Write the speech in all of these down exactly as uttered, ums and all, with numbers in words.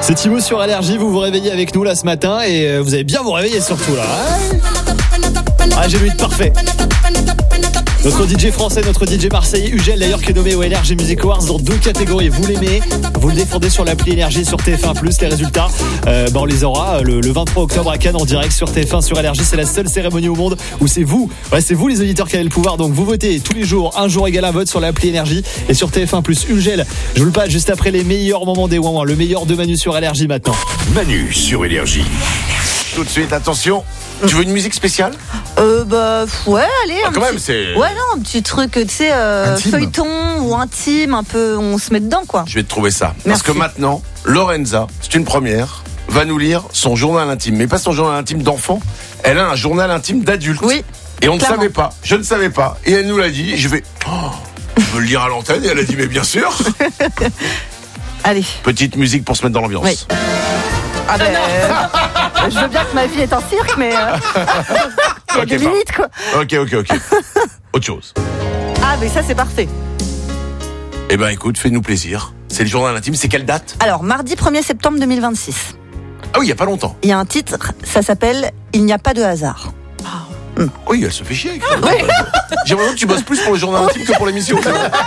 C'est Thibaut sur Allergie, vous vous réveillez avec nous là ce matin et vous allez bien vous réveiller surtout là. Ah, j'ai lu de parfait. Notre D J français, notre D J marseillais, Ugel d'ailleurs, qui est nommé au L R G Music Awards dans deux catégories. Vous l'aimez, vous le défendez sur l'appli Énergie sur T F un plus. Les résultats, euh, bah on les aura le, le vingt-trois octobre à Cannes en direct sur T F un sur Énergie. C'est la seule cérémonie au monde où c'est vous, ouais, c'est vous les auditeurs qui avez le pouvoir. Donc vous votez tous les jours, un jour égal un vote sur l'appli Énergie et sur T F un plus. Ugel, je vous le passe juste après les meilleurs moments des Ouin-Ouin, le meilleur de Manu sur Énergie maintenant. Manu sur Énergie. Tout de suite, attention. Tu veux une musique spéciale? Euh, bah, ouais, allez. Ah, un quand petit... même, c'est. Ouais, non, un petit truc, tu sais, euh, feuilleton ou intime, un peu, on se met dedans, quoi. Je vais te trouver ça. Merci. Parce que maintenant, Lorenza, c'est une première, va nous lire son journal intime. Mais pas son journal intime d'enfant, elle a un journal intime d'adulte. Oui. Et on ne clairement. savait pas, je ne savais pas. Et elle nous l'a dit, et je vais. Oh, je veux le lire à l'antenne, et elle a dit, mais bien sûr. Allez. Petite musique pour se mettre dans l'ambiance. Oui. Ah ben, euh, je veux bien que ma vie est un cirque, mais euh, il y a Ok, des pardon. limites, quoi. Ok, ok, ok. Autre chose. Ah, mais ça, c'est parfait. Eh ben écoute, fais-nous plaisir. C'est le journal intime, c'est quelle date? Alors, mardi premier septembre deux mille vingt-six. Ah oui, il n'y a pas longtemps. Il y a un titre, ça s'appelle « Il n'y a pas de hasard ». Oui, elle se fait chier avec ça. J'ai l'impression que tu bosses plus pour le journal intime que pour l'émission.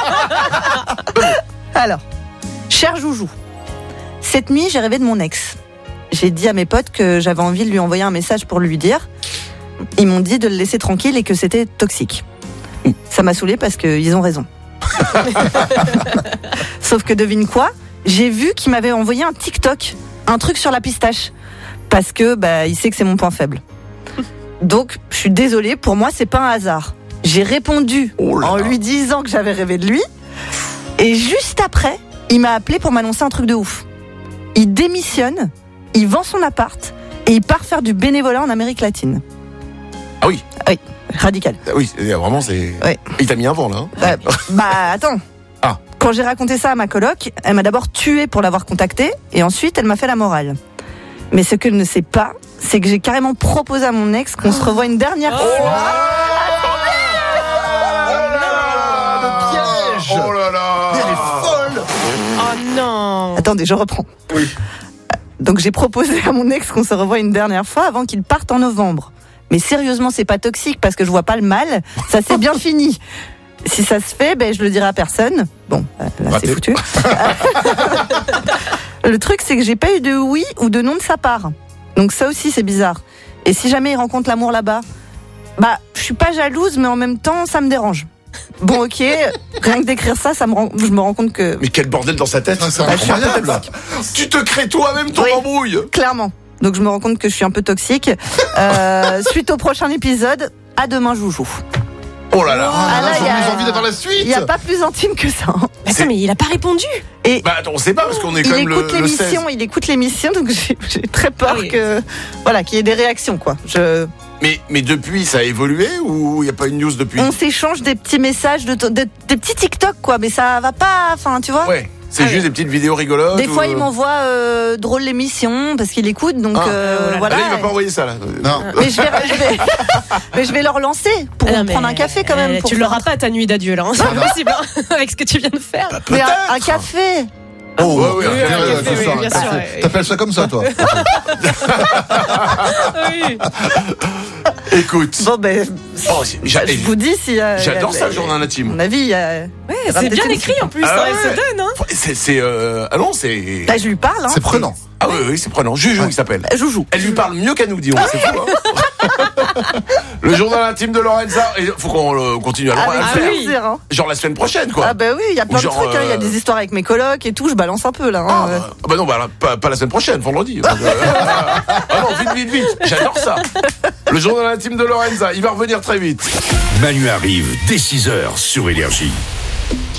Alors, cher Joujou, cette nuit, j'ai rêvé de mon ex. J'ai dit à mes potes que j'avais envie de lui envoyer un message pour lui dire. Ils m'ont dit de le laisser tranquille et que c'était toxique. Ça m'a saoulée parce qu'ils ont raison. Sauf que devine quoi? J'ai vu qu'il m'avait envoyé un TikTok, un truc sur la pistache. Parce que bah, il sait que c'est mon point faible. Donc, je suis désolée, pour moi, c'est pas un hasard. J'ai répondu Oh là en là. lui disant que j'avais rêvé de lui. Et juste après, il m'a appelé pour m'annoncer un truc de ouf. Il démissionne, il vend son appart et il part faire du bénévolat en Amérique latine. Ah oui, Oui, radical. ah oui, c'est- vraiment c'est. Ouais. Il t'a mis un vent là. Hein. Euh, bah attends. Ah. Quand j'ai raconté ça à ma coloc, elle m'a d'abord tué pour l'avoir contacté et ensuite elle m'a fait la morale. Mais ce qu'elle ne sait pas, c'est que j'ai carrément proposé à mon ex qu'on se revoie une dernière fois. Oh là là. Elle est folle. Oh non. Attendez, je reprends. Oui. Donc j'ai proposé à mon ex qu'on se revoie une dernière fois avant qu'il parte en novembre. Mais sérieusement, c'est pas toxique parce que je vois pas le mal. Ça s'est bien fini. Si ça se fait, ben je le dirai à personne. Bon, euh, là Raté. c'est foutu. Le truc, c'est que j'ai pas eu de oui ou de non de sa part. Donc ça aussi, c'est bizarre. Et si jamais il rencontre l'amour là-bas, bah je suis pas jalouse, mais en même temps, ça me dérange. Bon, ok, rien que d'écrire ça, ça me rend, je me rends compte que Mais quel bordel dans sa tête. Ah, c'est Bah, je suis un peu incroyable. Tu te crées toi-même ton Oui. embrouille. clairement. Donc je me rends compte que je suis un peu toxique. Euh, suite au prochain épisode, à demain, Joujou. Oh là là. Ah, Ah, là, là, j'ai il y a- plus envie d'avoir la suite. Il n'y a pas plus intime que ça. hein. Mais C'est- attends, mais il a pas répondu. Et Bah attends, on sait pas parce qu'on est il quand même le, écoute le seize. l'émission, il écoute l'émission, donc j'ai j'ai très peur Ah oui. que voilà qu'il y ait des réactions, quoi. Je, Mais, mais depuis, ça a évolué ou il n'y a pas une news depuis? on s'échange des petits messages, de, de- des petits TikTok, quoi, mais ça va pas. Enfin, tu vois. Ouais, c'est Ah juste oui. des petites vidéos rigolotes. Des fois, ou- il m'envoie euh, drôle l'émission parce qu'il écoute, donc Ah. euh, Oh là là. Ah, voilà. là, il va pas envoyer ça là. Non. Mais je vais, je vais, mais je vais le relancer pour Ah non, mais, prendre un café quand même. euh, pour tu faire l'auras un- pas ta nuit d'adieu là, hein. C'est pas possible hein, avec ce que tu viens de faire. Bah, Mais un, peut-être. un café. Oh, Ouais, ouais, ok, un café, ouais, oui, c'est oui, ça, bien un sûr, café. ouais. T'appelles ça comme ça, toi? Oui. Écoute. Bon ben, Oh, c'est- j'a- je vous dis si. euh, J'adore il y a- ça, le journal À mon intime. avis, il y a- Ouais, il y aura c'est peut-être bien une- écrit en plus, Ah hein, ouais. elle se donne. Hein. C'est, c'est, euh... ah non, c'est. Là, je lui parle. Hein, C'est prenant. Ah oui, oui, c'est prenant. Juju, il s'appelle. c'est- Joujou. Elle lui parle mieux qu'à nous, dis-on. C'est fou, hein. Le journal intime de Lorenza. Il faut qu'on le continue à le, à Avec le Ah faire. oui. plaisir. Hein. Genre la semaine prochaine, quoi. Ah bah oui, il y a plein Ou genre, de trucs. hein. Il y a euh, des histoires avec mes colocs et tout. Je balance un peu là. Ah, Hein. bah, ah bah non, bah, là, pas, pas la semaine prochaine, vendredi. ah non, vite, vite, vite. J'adore ça. Le journal intime de Lorenza, il va revenir très vite. Manu arrive dès six heures sur Énergie.